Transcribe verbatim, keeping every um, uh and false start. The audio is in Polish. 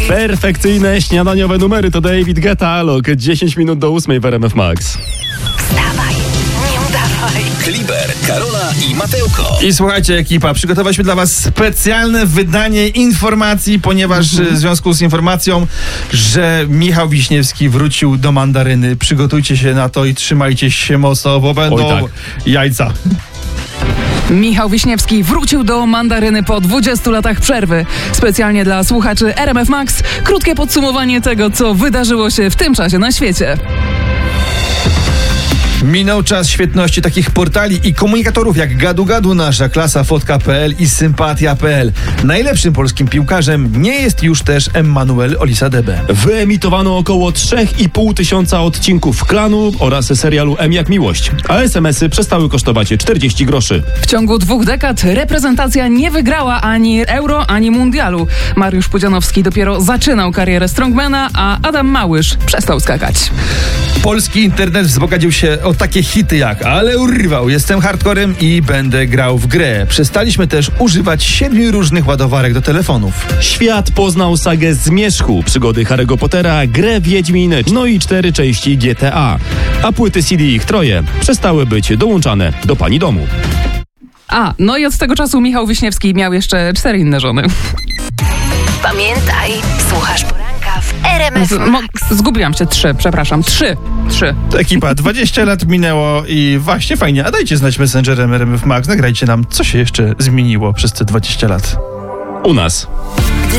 Perfekcyjne śniadaniowe numery to David Guetta, Alok. dziesięć minut do ósmej w R M F Max. Wstawaj, nie udawaj. Kliber, Karola i Mateuko. I słuchajcie, ekipa, przygotowaliśmy dla was specjalne wydanie informacji, ponieważ w związku z informacją, że Michał Wiśniewski wrócił do mandaryny. Przygotujcie się na to i trzymajcie się mocno, bo będą Oj, tak. jajca. Michał Wiśniewski wrócił do mandaryny po dwudziestu latach przerwy. Specjalnie dla słuchaczy R M F Max krótkie podsumowanie tego, co wydarzyło się w tym czasie na świecie. Minął czas świetności takich portali i komunikatorów jak Gadu Gadu, Nasza Klasa, Fotka kropka pe el i Sympatia kropka pe el. Najlepszym polskim piłkarzem nie jest już też Emmanuel Olisadebe. Wyemitowano około trzy i pół tysiąca odcinków Klanu oraz serialu M jak Miłość, a es em esy przestały kosztować czterdzieści groszy. W ciągu dwóch dekad reprezentacja nie wygrała ani Euro, ani Mundialu. Mariusz Pudzianowski dopiero zaczynał karierę strongmana, a Adam Małysz przestał skakać. Polski internet wzbogacił się o takie hity jak Ale urwał, jestem hardcorem i będę grał w grę. Przestaliśmy też używać siedmiu różnych ładowarek do telefonów. Świat poznał sagę Zmierzchu, przygody Harry'ego Pottera, grę Wiedźmin, no i cztery części G T A. A płyty C D ich troje przestały być dołączane do pani domu. A, no i od tego czasu Michał Wiśniewski miał jeszcze cztery inne żony. Pamiętaj, słuchasz poranka w R M F Z, mo, Max. zgubiłam się, trzy, przepraszam, trzy, trzy. Ekipa, dwadzieścia lat minęło i właśnie fajnie. A dajcie znać Messengerem R M F Max, nagrajcie nam, co się jeszcze zmieniło przez te dwadzieścia lat. U nas.